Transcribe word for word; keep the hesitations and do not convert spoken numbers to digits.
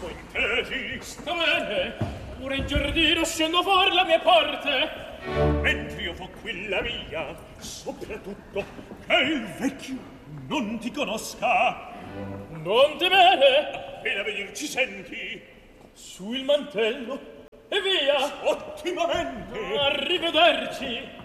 Intesi? Sta bene. Ora in giardino scendo fuori la mia parte. Mentre io fo qui la via, soprattutto che il vecchio non ti conosca. Non temere. Appena venir ci senti. Su il mantello e via. Ottimamente. Arrivederci.